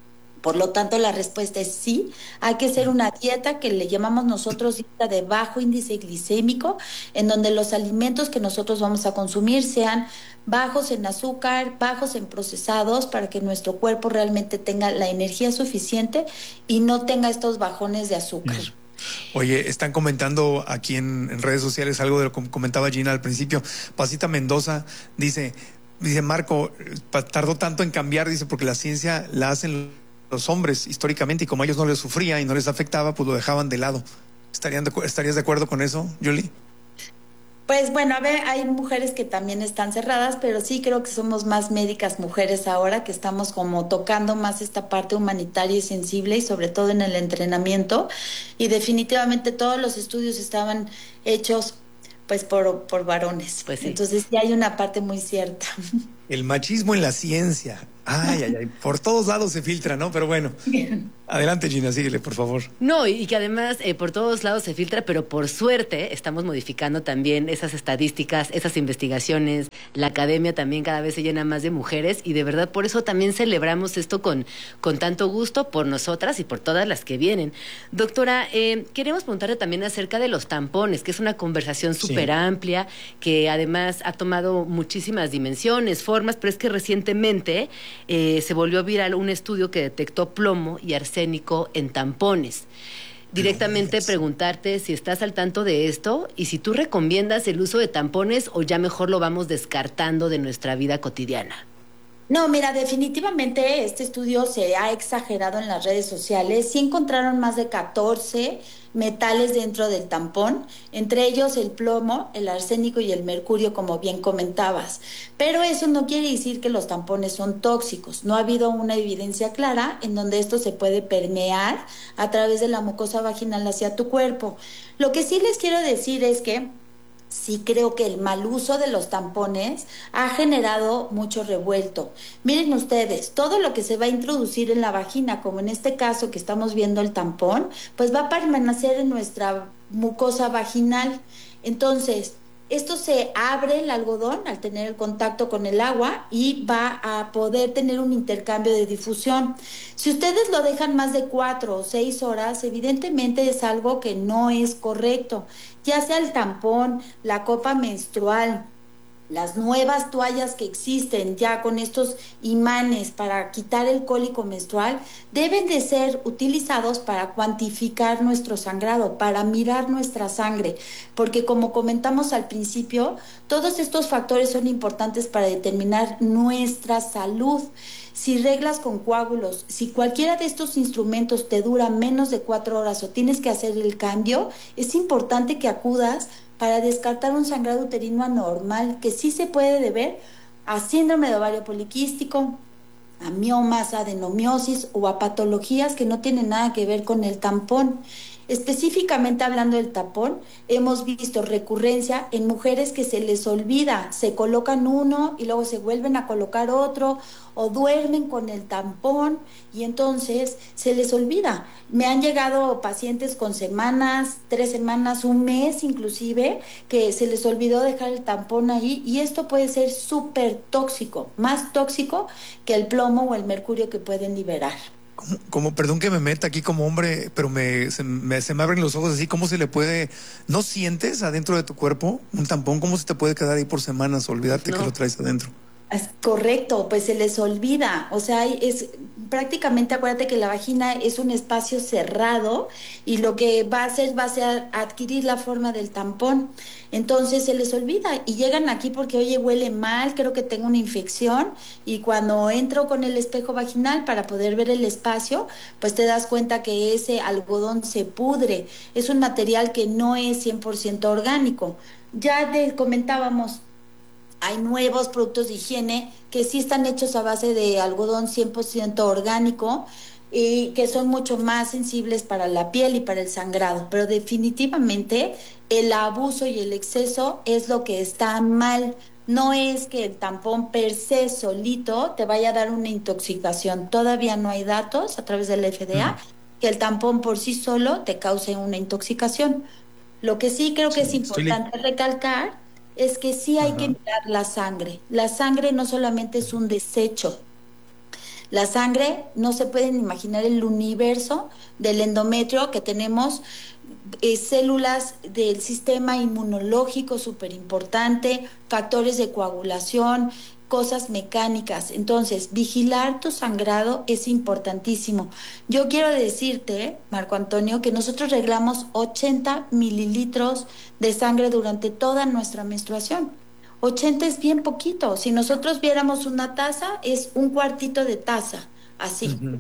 Por lo tanto, la respuesta es sí. Hay que hacer una dieta que le llamamos nosotros dieta de bajo índice glicémico, en donde los alimentos que nosotros vamos a consumir sean bajos en azúcar, bajos en procesados, para que nuestro cuerpo realmente tenga la energía suficiente y no tenga estos bajones de azúcar. Oye, están comentando aquí en, en redes sociales algo de lo que comentaba Gina al principio. Pasita Mendoza dice, dice Marco, tardó tanto en cambiar, dice, porque la ciencia la hacen los hombres históricamente, y como a ellos no les sufría y no les afectaba, pues lo dejaban de lado. ¿Estarían de, ¿Estarías de acuerdo con eso, Julie? Pues bueno, a ver, hay mujeres que también están cerradas, pero sí creo que somos más médicas mujeres ahora, que estamos como tocando más esta parte humanitaria y sensible, y sobre todo en el entrenamiento, y definitivamente todos los estudios estaban hechos pues por, por varones. Pues sí. Entonces sí hay una parte muy cierta. El machismo en la ciencia. Ay, ay, ay. Por todos lados se filtra, ¿no? Pero bueno. Adelante, Gina, síguele, por favor. No, y que además eh, por todos lados se filtra, pero por suerte estamos modificando también esas estadísticas, esas investigaciones. La academia también cada vez se llena más de mujeres, y de verdad por eso también celebramos esto con, con tanto gusto por nosotras y por todas las que vienen. Doctora, eh, queremos preguntarle también acerca de los tampones, que es una conversación súper amplia, que además ha tomado muchísimas dimensiones, formas, pero es que recientemente eh, se volvió viral un estudio que detectó plomo y arsénico en tampones. Directamente preguntarte si estás al tanto de esto y si tú recomiendas el uso de tampones o ya mejor lo vamos descartando de nuestra vida cotidiana. No, mira, definitivamente este estudio se ha exagerado en las redes sociales. Sí encontraron más de catorce metales dentro del tampón, entre ellos el plomo, el arsénico y el mercurio, como bien comentabas. Pero eso no quiere decir que los tampones son tóxicos. No ha habido una evidencia clara en donde esto se puede permear a través de la mucosa vaginal hacia tu cuerpo. Lo que sí les quiero decir es que sí creo que el mal uso de los tampones ha generado mucho revuelto. Miren ustedes, todo lo que se va a introducir en la vagina, como en este caso que estamos viendo el tampón, pues va a permanecer en nuestra mucosa vaginal. Entonces, esto se abre el algodón al tener el contacto con el agua y va a poder tener un intercambio de difusión. Si ustedes lo dejan más de cuatro o seis horas, evidentemente es algo que no es correcto. Ya sea el tampón, la copa menstrual, las nuevas toallas que existen ya con estos imanes para quitar el cólico menstrual, deben de ser utilizados para cuantificar nuestro sangrado, para mirar nuestra sangre, porque como comentamos al principio, todos estos factores son importantes para determinar nuestra salud. Si reglas con coágulos, si cualquiera de estos instrumentos te dura menos de cuatro horas o tienes que hacer el cambio, es importante que acudas para descartar un sangrado uterino anormal que sí se puede deber a síndrome de ovario poliquístico, a miomas, adenomiosis o a patologías que no tienen nada que ver con el tampón. Específicamente hablando del tampón, hemos visto recurrencia en mujeres que se les olvida, se colocan uno y luego se vuelven a colocar otro, o duermen con el tampón y entonces se les olvida. Me han llegado pacientes con semanas, tres semanas, un mes inclusive, que se les olvidó dejar el tampón ahí, y esto puede ser súper tóxico, más tóxico que el plomo o el mercurio que pueden liberar. Como, como, perdón que me meta aquí como hombre, pero me se, me se me abren los ojos así. ¿Cómo se le puede? ¿No sientes adentro de tu cuerpo un tampón? ¿Cómo se te puede quedar ahí por semanas? Olvídate no. que lo traes adentro. Es correcto, pues se les olvida, o sea, es prácticamente, acuérdate que la vagina es un espacio cerrado y lo que va a hacer va a ser adquirir la forma del tampón, entonces se les olvida y llegan aquí porque, oye, huele mal, creo que tengo una infección, y cuando entro con el espejo vaginal para poder ver el espacio, pues te das cuenta que ese algodón se pudre, es un material que no es cien por ciento orgánico. Ya te comentábamos, hay nuevos productos de higiene que sí están hechos a base de algodón cien por ciento orgánico y que son mucho más sensibles para la piel y para el sangrado, pero definitivamente el abuso y el exceso es lo que está mal. No es que el tampón per se solito te vaya a dar una intoxicación. Todavía no hay datos a través de la F D A uh-huh. que el tampón por sí solo te cause una intoxicación. Lo que sí creo que sí, es importante recalcar es que sí hay Ajá. que mirar la sangre. La sangre no solamente es un desecho. La sangre, no se pueden imaginar el universo del endometrio que tenemos, eh, células del sistema inmunológico súper importante, factores de coagulación, cosas mecánicas. Entonces, vigilar tu sangrado es importantísimo. Yo quiero decirte, Marco Antonio, que nosotros reglamos ochenta mililitros de sangre durante toda nuestra menstruación. ochenta es bien poquito. Si nosotros viéramos una taza, es un cuartito de taza, así. Uh-huh.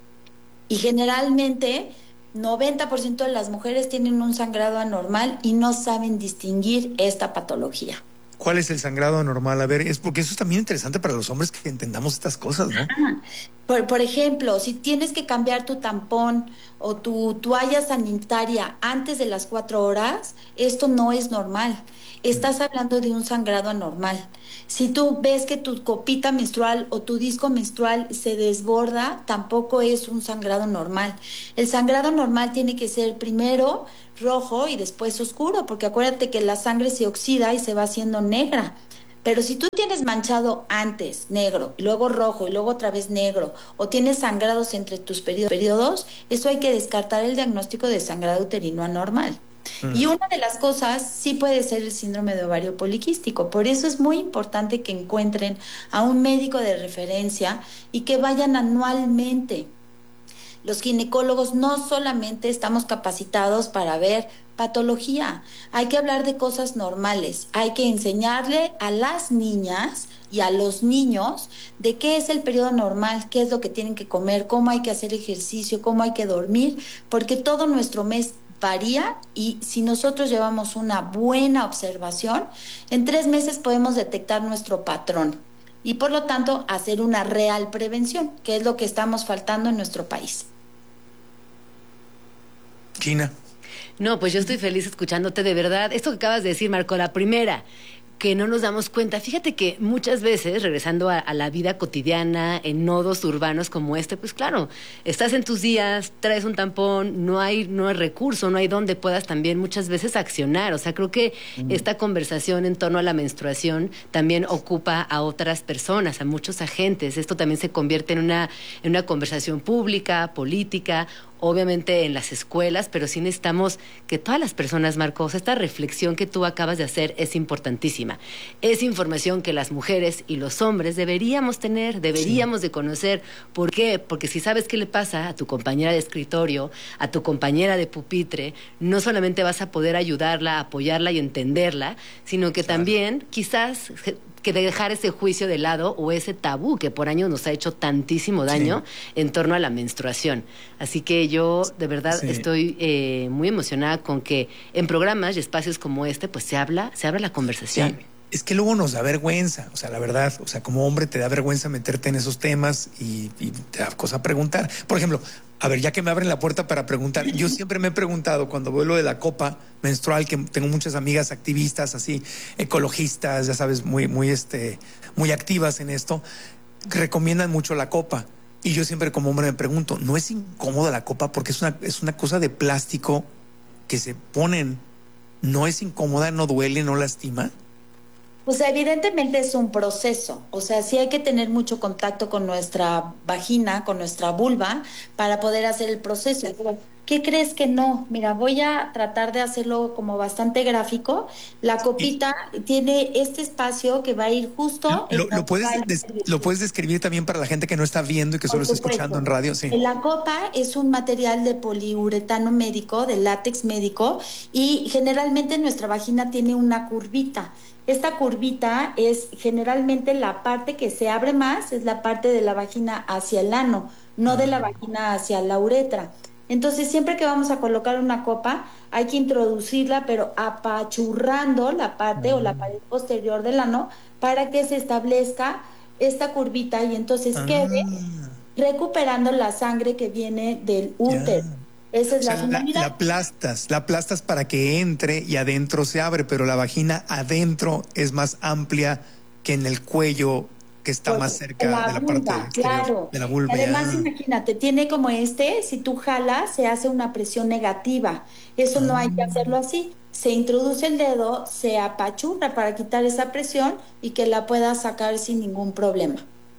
Y generalmente, noventa por ciento de las mujeres tienen un sangrado anormal y no saben distinguir esta patología. ¿Cuál es el sangrado anormal? A ver, es porque eso es también interesante para los hombres que entendamos estas cosas, ¿no? Ah, por, por ejemplo, si tienes que cambiar tu tampón o tu toalla sanitaria antes de las cuatro horas, esto no es normal. Estás hablando de un sangrado anormal. Si tú ves que tu copita menstrual o tu disco menstrual se desborda, tampoco es un sangrado normal. El sangrado normal tiene que ser primero rojo y después oscuro, porque acuérdate que la sangre se oxida y se va haciendo negra. Pero si tú tienes manchado antes negro, luego rojo y luego otra vez negro, o tienes sangrados entre tus periodos, eso hay que descartar el diagnóstico de sangrado uterino anormal. Uh-huh. Y una de las cosas sí puede ser el síndrome de ovario poliquístico. Por eso es muy importante que encuentren a un médico de referencia y que vayan anualmente. Los ginecólogos no solamente estamos capacitados para ver patología, hay que hablar de cosas normales, hay que enseñarle a las niñas y a los niños de qué es el periodo normal, qué es lo que tienen que comer, cómo hay que hacer ejercicio, cómo hay que dormir, porque todo nuestro mes varía y si nosotros llevamos una buena observación, en tres meses podemos detectar nuestro patrón y por lo tanto hacer una real prevención, que es lo que estamos faltando en nuestro país. Gina. No, pues yo estoy feliz escuchándote, de verdad. Esto que acabas de decir, Marco, la primera, que no nos damos cuenta. Fíjate que muchas veces, regresando a, a la vida cotidiana, en nodos urbanos como este, pues claro, estás en tus días, traes un tampón, no hay, no hay recurso, no hay donde puedas también muchas veces accionar. O sea, creo que mm. esta conversación en torno a la menstruación también ocupa a otras personas, a muchos agentes. Esto también se convierte en una, en una conversación pública, política, obviamente en las escuelas, pero sí necesitamos que todas las personas, Marcos, esta reflexión que tú acabas de hacer es importantísima. Es información que las mujeres y los hombres deberíamos tener, deberíamos sí. de conocer. ¿Por qué? Porque si sabes qué le pasa a tu compañera de escritorio, a tu compañera de pupitre, no solamente vas a poder ayudarla, apoyarla y entenderla, sino que claro. también quizás que dejar ese juicio de lado o ese tabú que por años nos ha hecho tantísimo daño sí. en torno a la menstruación. Así que yo de verdad sí. estoy eh, muy emocionada con que en programas y espacios como este pues se habla, se abre la conversación. Sí. Es que luego nos da vergüenza, o sea, la verdad, o sea, como hombre te da vergüenza meterte en esos temas y, y te da cosa preguntar. Por ejemplo, a ver, ya que me abren la puerta para preguntar, yo siempre me he preguntado cuando veo lo de la copa menstrual, que tengo muchas amigas activistas, así, ecologistas, ya sabes, muy, muy, este, muy activas en esto, recomiendan mucho la copa. Y yo siempre como hombre me pregunto, ¿no es incómoda la copa? Porque es una, es una cosa de plástico que se ponen. ¿No es incómoda, no duele, no lastima? Pues evidentemente es un proceso, o sea, sí hay que tener mucho contacto con nuestra vagina, con nuestra vulva, para poder hacer el proceso. ¿Qué crees que no? Mira, voy a tratar de hacerlo como bastante gráfico. La copita y tiene este espacio que va a ir justo... ¿Lo, lo, puedes, des, ¿Lo puedes describir también para la gente que no está viendo y que solo está escuchando en radio? Sí. La copa es un material de poliuretano médico, de látex médico, y generalmente nuestra vagina tiene una curvita. Esta curvita es generalmente la parte que se abre más, es la parte de la vagina hacia el ano, no de la vagina hacia la uretra. Entonces, siempre que vamos a colocar una copa, hay que introducirla, pero apachurrando la parte uh-huh. o la pared posterior del ano para que se establezca esta curvita y entonces uh-huh. quede recuperando la sangre que viene del útero. Yeah. Esa es o la sea, finalidad. La, la aplastas, la aplastas para que entre y adentro se abre, pero la vagina adentro es más amplia que en el cuello, que está pues, más cerca la de la vulva, parte exterior, claro. de la vulva. Además, ya. imagínate, tiene como este, si tú jalas, se hace una presión negativa. Eso ah. no hay que hacerlo así. Se introduce el dedo, se apachurra para quitar esa presión y que la pueda sacar sin ningún problema.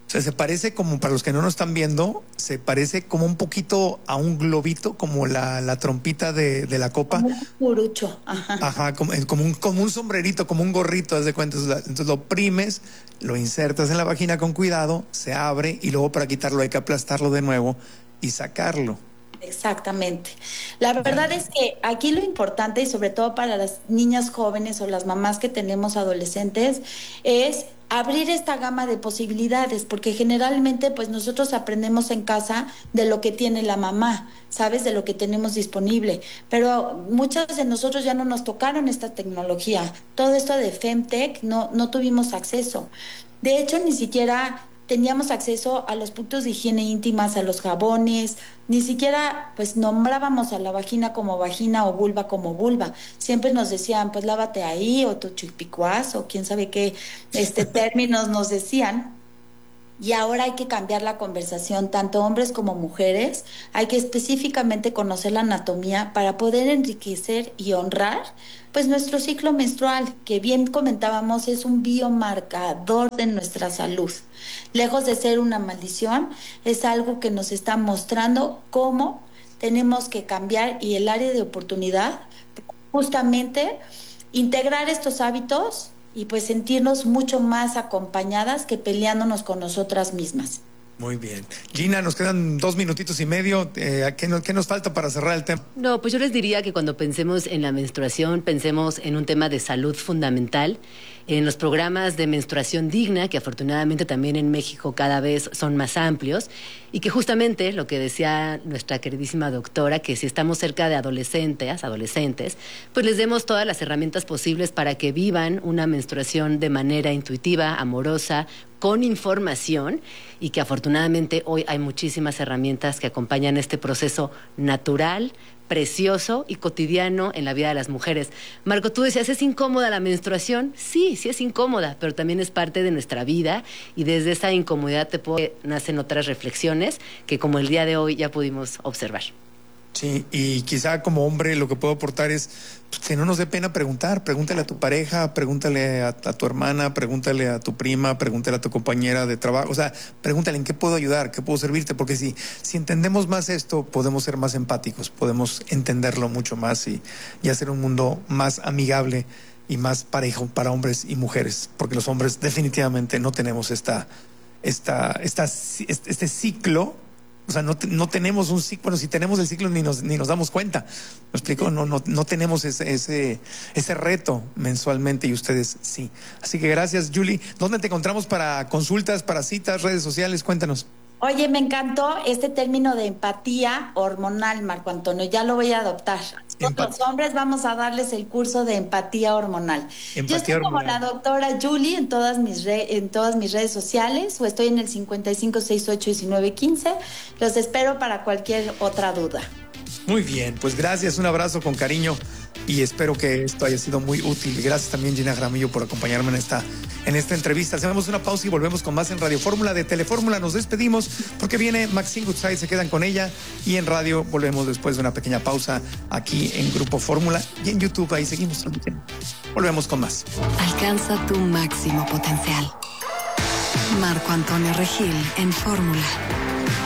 O sea, se parece como, para los que no nos están viendo, se parece como un poquito a un globito, como la, la trompita de, de la copa. Como un curucho. Ajá. Ajá, como, como, un, como un sombrerito, como un gorrito, haz de cuenta. Entonces lo oprimes, lo insertas en la vagina con cuidado, se abre y luego para quitarlo hay que aplastarlo de nuevo y sacarlo. Exactamente. La verdad es que aquí lo importante, y sobre todo para las niñas jóvenes o las mamás que tenemos adolescentes, es abrir esta gama de posibilidades, porque generalmente pues nosotros aprendemos en casa de lo que tiene la mamá, ¿sabes? De lo que tenemos disponible, pero muchas de nosotros ya no nos tocaron esta tecnología, todo esto de Femtech no, no tuvimos acceso. De hecho, ni siquiera teníamos acceso a los productos de higiene íntimas, a los jabones, ni siquiera pues nombrábamos a la vagina como vagina o vulva como vulva. Siempre nos decían, pues lávate ahí, o tu chupicuás, o quién sabe qué este, términos nos decían. Y ahora hay que cambiar la conversación, tanto hombres como mujeres. Hay que específicamente conocer la anatomía para poder enriquecer y honrar pues nuestro ciclo menstrual, que bien comentábamos es un biomarcador de nuestra salud. Lejos de ser una maldición, es algo que nos está mostrando cómo tenemos que cambiar, y el área de oportunidad, justamente integrar estos hábitos y pues sentirnos mucho más acompañadas que peleándonos con nosotras mismas. Muy bien. Gina, nos quedan dos minutitos y medio. Eh, ¿qué, nos, ¿Qué nos falta para cerrar el tema? No, pues yo les diría que cuando pensemos en la menstruación, pensemos en un tema de salud fundamental, en los programas de menstruación digna, que afortunadamente también en México cada vez son más amplios, y que justamente lo que decía nuestra queridísima doctora, que si estamos cerca de adolescentes, adolescentes, pues les demos todas las herramientas posibles para que vivan una menstruación de manera intuitiva, amorosa, con información, y que afortunadamente hoy hay muchísimas herramientas que acompañan este proceso natural, precioso y cotidiano en la vida de las mujeres. Marco, tú decías, ¿es incómoda la menstruación? Sí, sí es incómoda, pero también es parte de nuestra vida, y desde esa incomodidad te puedo, nacen otras reflexiones que como el día de hoy ya pudimos observar. Sí, y quizá como hombre lo que puedo aportar es pues, que no nos dé pena preguntar. Pregúntale a tu pareja, pregúntale a, a tu hermana, pregúntale a tu prima, pregúntale a tu compañera de trabajo. O sea, pregúntale en qué puedo ayudar, qué puedo servirte, porque si, si entendemos más esto, podemos ser más empáticos, podemos entenderlo mucho más y, y hacer un mundo más amigable y más parejo para hombres y mujeres, porque los hombres definitivamente no tenemos esta, esta, esta, este, este ciclo. O sea, no, no tenemos un ciclo, bueno, si tenemos el ciclo ni nos, ni nos damos cuenta. ¿Me explico? No, no, no tenemos ese, ese, ese reto mensualmente, y ustedes sí. Así que gracias, Julie. ¿Dónde te encontramos para consultas, para citas, redes sociales? Cuéntanos. Oye, me encantó este término de empatía hormonal, Marco Antonio. Ya lo voy a adoptar. Empat- Los hombres vamos a darles el curso de empatía hormonal. Empatía Yo estoy hormonal. Como la doctora Julie en todas mis re- en todas mis redes sociales, o estoy en el cincuenta y cinco sesenta y ocho diecinueve quince. Los espero para cualquier otra duda. Muy bien, pues gracias, un abrazo con cariño, y espero que esto haya sido muy útil. Gracias también, Gina Jaramillo, por acompañarme en esta, en esta entrevista. Hacemos una pausa y volvemos con más en Radio Fórmula. De Telefórmula nos despedimos porque viene Maxine Goodside, se quedan con ella, y en radio volvemos después de una pequeña pausa aquí en Grupo Fórmula, y en YouTube ahí seguimos transmitiendo. Volvemos con más. Alcanza tu máximo potencial. Marco Antonio Regil en Fórmula.